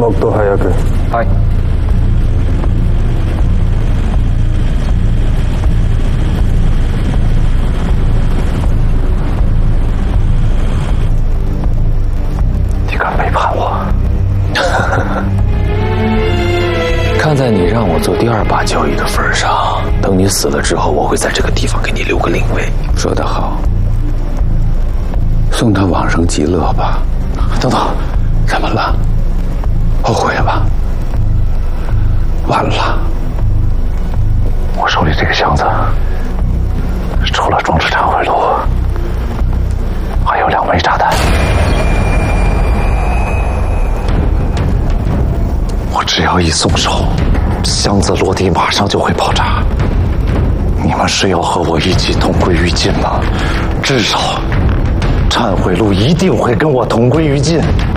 もっと早く。 はい。 你敢背叛我？ 看在你让我做第二把交椅的份上，等你死了之后，我会在这个地方给你留个灵位。 说得好，送他往生极乐吧。等等，怎么了？后悔了？晚了。 我手里这个箱子，除了装着忏悔录，还有2枚炸弹。我只要一松手，箱子落地马上就会爆炸。你们是要和我一起同归于尽吗？至少，忏悔录一定会跟我同归于尽。